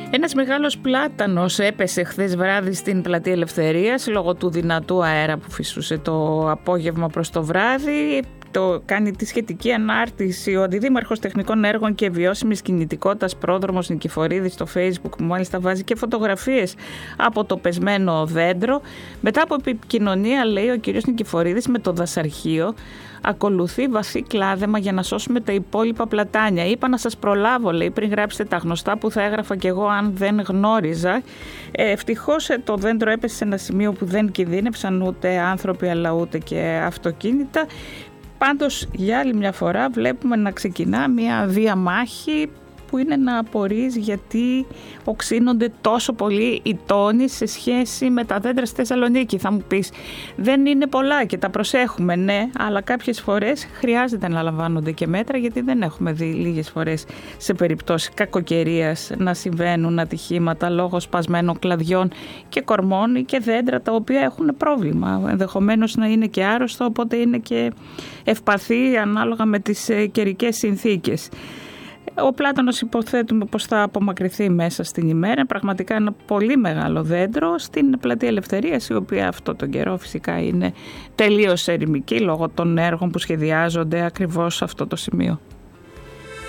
Ένας μεγάλος πλάτανος έπεσε χθες βράδυ στην Πλατεία Ελευθερίας λόγω του δυνατού αέρα που φυσούσε το απόγευμα προς το βράδυ. Κάνει τη σχετική ανάρτηση ο Αντιδήμαρχος Τεχνικών Έργων και Βιώσιμης Κινητικότητας Πρόδρομος Νικηφορίδης στο Facebook, που μάλιστα βάζει και φωτογραφίες από το πεσμένο δέντρο. Μετά από επικοινωνία, λέει ο κ. Νικηφορίδης, με το δασαρχείο, ακολουθεί βαθύ κλάδεμα για να σώσουμε τα υπόλοιπα πλατάνια. Είπα να σας προλάβω, λέει, πριν γράψετε τα γνωστά που θα έγραφα κι εγώ αν δεν γνώριζα. Ευτυχώς το δέντρο έπεσε σε ένα σημείο που δεν κινδύνευσαν ούτε άνθρωποι αλλά ούτε και αυτοκίνητα. Πάντως για άλλη μια φορά βλέπουμε να ξεκινά μια διαμάχη που είναι να απορείς γιατί οξύνονται τόσο πολύ οι τόνοι σε σχέση με τα δέντρα στη Θεσσαλονίκη. Θα μου πεις, δεν είναι πολλά και τα προσέχουμε, ναι, αλλά κάποιες φορές χρειάζεται να λαμβάνονται και μέτρα, γιατί δεν έχουμε δει λίγες φορές σε περιπτώσεις κακοκαιρίας να συμβαίνουν ατυχήματα λόγω σπασμένων κλαδιών και κορμών ή και δέντρα τα οποία έχουν πρόβλημα. Ενδεχομένως να είναι και άρρωστο, οπότε είναι και ευπαθή ανάλογα με τις καιρικές συνθήκες. Ο πλάτανος υποθέτουμε πως θα απομακρυνθεί μέσα στην ημέρα. Πραγματικά ένα πολύ μεγάλο δέντρο στην Πλατεία Ελευθερίας, η οποία αυτό τον καιρό φυσικά είναι τελείως ερημική λόγω των έργων που σχεδιάζονται ακριβώς σε αυτό το σημείο.